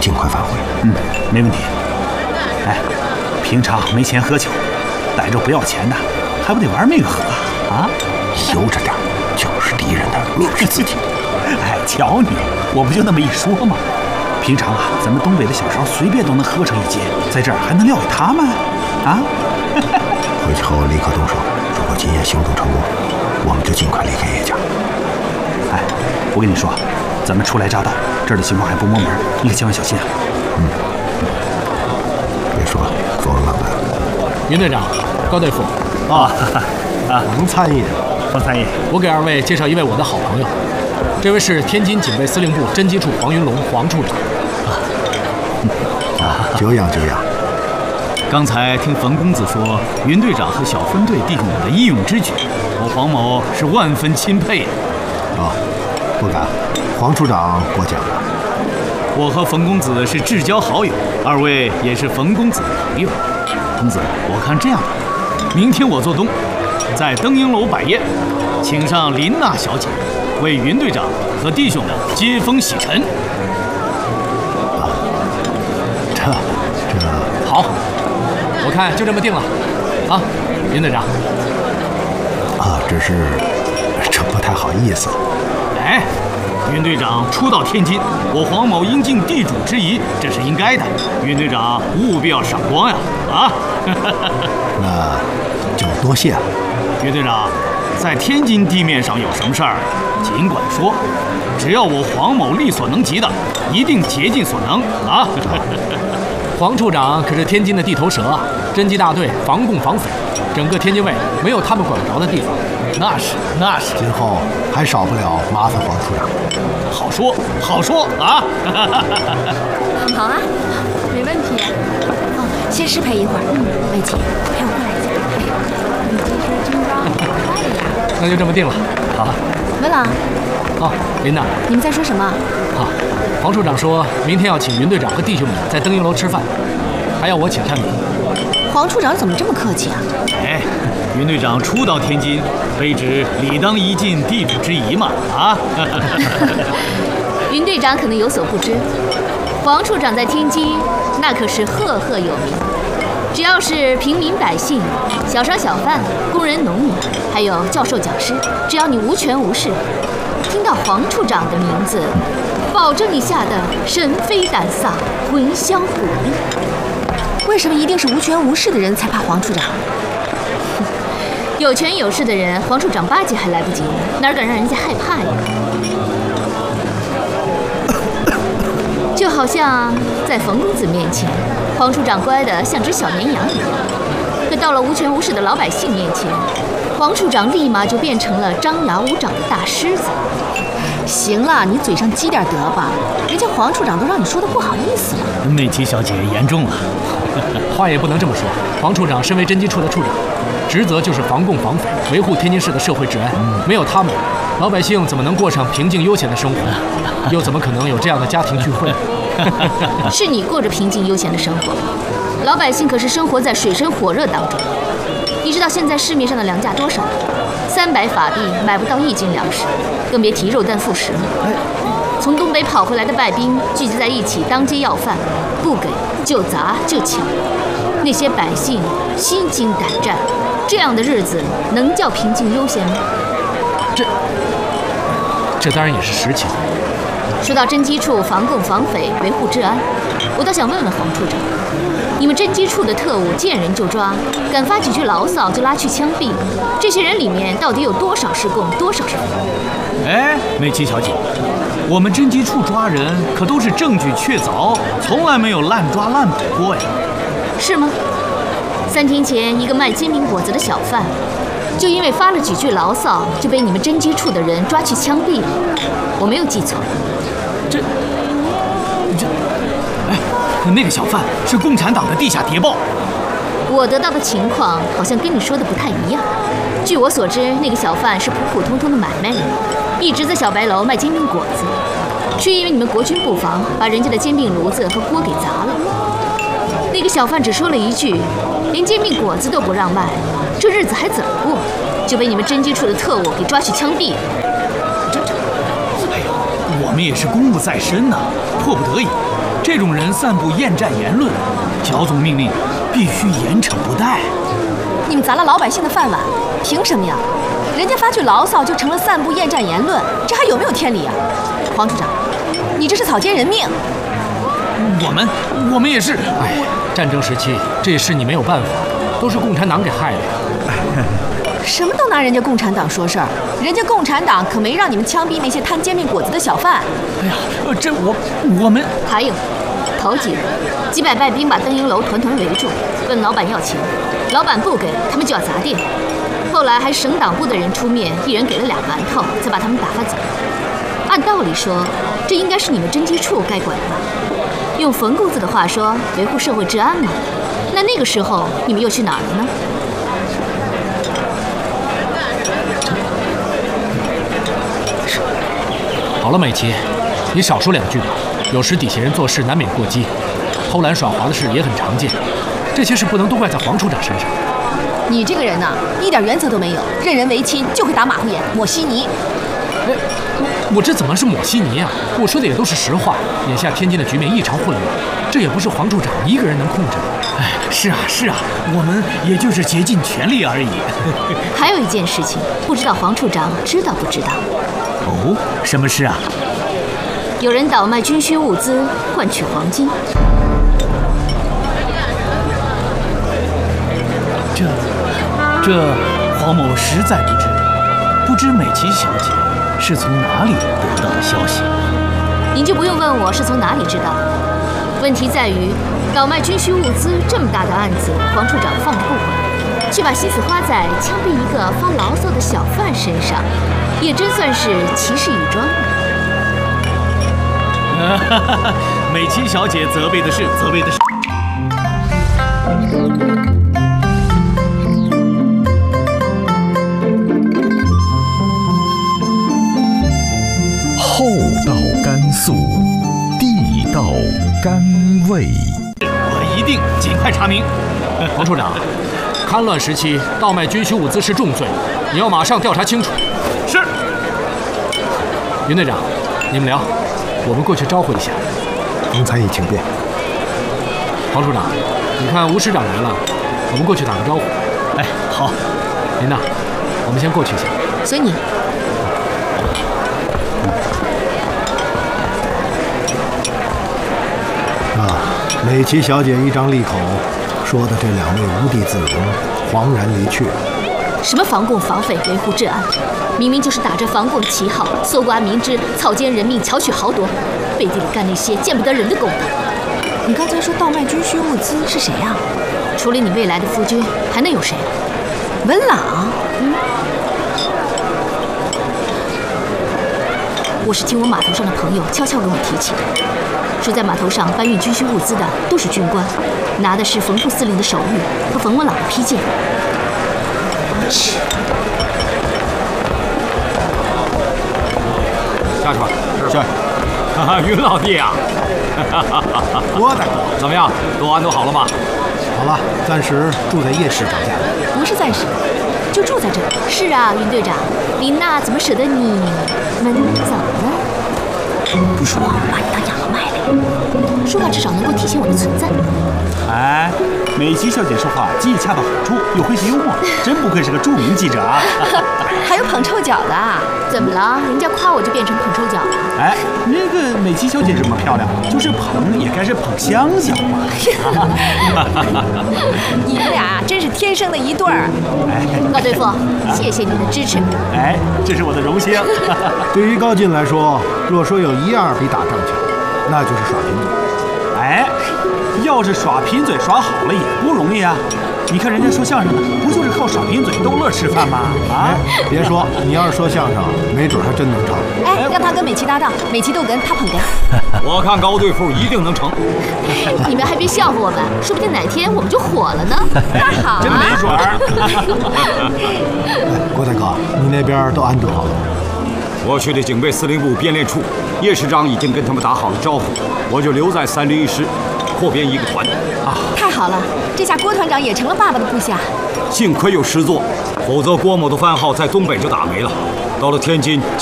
尽快返回。 没问题。哎，平常没钱喝酒，逮着不要钱的，还不得玩命喝啊？ 悠着点，就是敌人的命是自己的。 哎，瞧你，我不就那么一说吗？平常啊，咱们东北的小勺随便都能喝成一斤，在这儿还能撂给他们啊？ 回去后立刻动手。如果今夜行动成功，我们就尽快离开叶家。 哎，我跟你说，咱们初来乍到，这儿的情况还不摸门，你可千万小心啊！ 别说，否则晚了。 云队长，高大夫。 冯参议， 冯参议， 我给二位介绍一位我的好朋友，这位是天津警备司令部侦缉处黄云龙，黄处长。 久仰。 刚才听冯公子说，云队长和小分队弟兄们的义勇之举，我黄某是万分钦佩。 不敢，黄处长过奖了。 我和冯公子是至交好友，二位也是冯公子的朋友。公子，我看这样吧，明天我做东，在登瀛楼摆宴，请上林娜小姐，为云队长和弟兄们接风洗尘。 这好，我看就这么定了。啊，云队长。 这不太好意思。 哎，云队长初到天津，我黄某应尽地主之谊，这是应该的。云队长务必要赏光呀！ 那就多谢了。 云队长，在天津地面上有什么事儿，尽管说，只要我黄某力所能及的，一定竭尽所能啊！ 黄处长可是天津的地头蛇啊，侦缉大队防共防匪，整个天津卫没有他们管不着的地方。那是。 今后还少不了麻烦黄处长。 好说啊！ 好啊，没问题。先失陪一会儿。魏姐，陪我过来一下。你这身军装好帅呀！ 那就这么定了。好。 文朗。 琳娜。 你们在说什么？ 黄处长说明天要请云队长和弟兄们在登瀛楼吃饭，还要我请下你。 黄处长怎么这么客气啊？ 哎，云队长初到天津，卑职理当一尽地主之谊嘛！ 云队长可能有所不知，黄处长在天津那可是赫赫有名。只要是平民百姓、小商小贩、工人农民，还有教授讲师，只要你无权无势，听到黄处长的名字，保证你吓得神飞胆丧、魂销骨立。 为什么一定是无权无势的人才怕黄处长？ 有权有势的人，黄处长巴结还来不及呢，哪敢让人家害怕呀？就好像在冯公子面前，黄处长乖得像只小绵羊一样，可到了无权无势的老百姓面前，黄处长立马就变成了张牙舞爪的大狮子。 行了，你嘴上积点德吧，人家黄处长都让你说的不好意思了。 美琪小姐严重了。 话也不能这么说，黄处长身为侦缉处的处长，职责就是防共防匪，维护天津市的社会治安。没有他们，老百姓怎么能过上平静悠闲的生活？又怎么可能有这样的家庭聚会？ 是你过着平静悠闲的生活，老百姓可是生活在水深火热当中。你知道现在市面上的粮价多少？300法币买不到1斤粮食，更别提肉蛋副食了。从东北跑回来的败兵聚集在一起，当街要饭，不给就砸就抢，那些百姓心惊胆战，这样的日子能叫平静悠闲吗？ 这当然也是实情。 说到侦缉处防共防匪，维护治安，我倒想问问黄处长，你们侦缉处的特务见人就抓，敢发几句牢骚就拉去枪毙，这些人里面到底有多少是共，多少是匪？ 哎，美琪小姐，我们侦缉处抓人可都是证据确凿，从来没有滥抓滥捕过呀。 是吗？3天前，一个卖煎饼果子的小贩，就因为发了几句牢骚，就被你们侦缉处的人抓去枪毙了。我没有记错。 那个小贩是共产党的地下谍报。 我得到的情况好像跟你说的不太一样。据我所知，那个小贩是普普通通的买卖人，一直在小白楼卖煎饼果子，却因为你们国军布防，把人家的煎饼炉子和锅给砸了。那个小贩只说了一句，连煎饼果子都不让卖，这日子还怎么过？就被你们侦缉处的特务给抓去枪毙了。 哎呀，我们也是公务在身呐，迫不得已。 这种人散布厌战言论，焦总命令必须严惩不贷。 你们砸了老百姓的饭碗，凭什么呀？人家发句牢骚就成了散布厌战言论，这还有没有天理啊？黄处长，你这是草菅人命。 我们也是。 哎，战争时期这也是你没有办法，都是共产党给害的呀。 什么都拿人家共产党说事儿，人家共产党可没让你们枪毙那些摊煎饼果子的小贩。 哎呀，这我们还有，头几日几百败兵把登营楼团团围住，问老板要钱，老板不给，他们就要砸店。后来还省党部的人出面，一人给了2馒头，才把他们打发走。按道理说，这应该是你们侦缉处该管的吧？用冯公子的话说，维护社会治安嘛。那个时候你们又去哪儿了呢？ 好了，美琪，你少说2句吧。有时底下人做事难免过激，偷懒耍滑的事也很常见。这些事不能都怪在黄处长身上。 你这个人呐，一点原则都没有，任人唯亲，就会打马虎眼、抹稀泥。 哎，我这怎么是抹稀泥啊？我说的也都是实话。眼下天津的局面异常混乱，这也不是黄处长一个人能控制的。 哎，是啊，我们也就是竭尽全力而已。 还有一件事情，不知道黄处长知道不知道？ 哦，什么事啊？ 有人倒卖军需物资换取黄金。 这黄某实在不知美琪小姐是从哪里得到的消息。 您就不用问我是从哪里知道的。问题在于，倒卖军需物资这么大的案子，黄处长放着不管，却把心思花在枪毙一个发牢骚的小贩身上，也真算是奇事一桩。 美琪小姐责备的是。 厚道甘肃，地道甘味。 我一定尽快查明。 黄处长，戡乱时期倒卖军需物资是重罪，你要马上调查清楚。 是。 云队长，你们聊，我们过去招呼一下。 冯参议请便。 黄处长，你看吴师长来了，我们过去打个招呼。 哎，好。 您呐，我们先过去一下。 随你。 美琪小姐一张利口，说的这2位无地自容，惶然离去。 什么防共防匪维护治安，明明就是打着防共旗号，搜刮民脂，草菅人命，巧取豪夺，背地里干那些见不得人的勾当。 你刚才说倒卖军需物资是谁呀？ 除了你未来的夫君，还能有谁？ 文朗。 我是听我码头上的朋友悄悄跟我提起的，说在码头上搬运军需物资的都是军官，拿的是冯副司令的手谕和冯文朗的批件。 下去吧。 是。 云老弟啊， 郭大哥， 怎么样？都安顿好了吗？ 好了，暂时住在叶市找家。 不是暂时，就住在这里。 是啊，云队长，林娜怎么舍得你们走呢？ 不说把你当养老卖了， 说话至少能够体现我的存在。 哎，美琪小姐说话既恰到好处，又诙谐幽默，真不愧是个著名记者啊！ 还有捧臭脚的。 怎么了？人家夸我就变成捧臭脚了？ 哎，那个美琪小姐这么漂亮，就是捧也该是捧香香嘛。 你们俩真是天生的一对儿。 高对付，谢谢你的支持。 哎，这是我的荣幸。 对于高进来说，若说有一样比打仗强，那就是耍贫嘴。 哎，要是耍贫嘴耍好了也不容易啊！你看人家说相声的，不就是靠耍贫嘴逗乐吃饭吗？啊！ 别说，你要是说相声，没准还真能成。 哎，让他跟美琪搭档，美琪逗哏，他捧哏。 我看高对付一定能成。 你们还别笑话我们，说不定哪天我们就火了呢。 那好啊， 真没准儿。 郭大哥，你那边都安顿好了吗？ 我去的警备司令部编练处，叶师长已经跟他们打好了招呼，我就留在301师，扩编一个团。 太好了，这下郭团长也成了爸爸的部下。 幸亏有师座，否则郭某的番号在东北就打没了。到了天津，